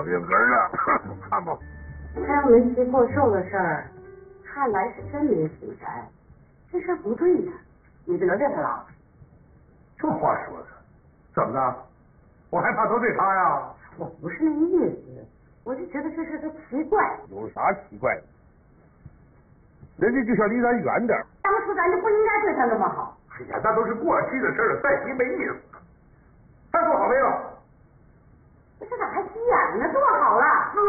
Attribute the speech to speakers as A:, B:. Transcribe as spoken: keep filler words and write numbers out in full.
A: 病根了，看吧。
B: 开门期过寿的事儿，看来是真没死宅。这事儿不对呀，你得罪他了。
A: 这话说的，怎么的？我还怕得罪他呀？
B: 我不是那意思，我就觉得这事他奇怪。
A: 有啥奇怪的？人家就想离咱远点。
B: 当初咱就不应该对他那么好。
A: 哎呀，那都是过去的事了，再提没意思。他做好没有？
B: 这咋还急眼呢？做好了。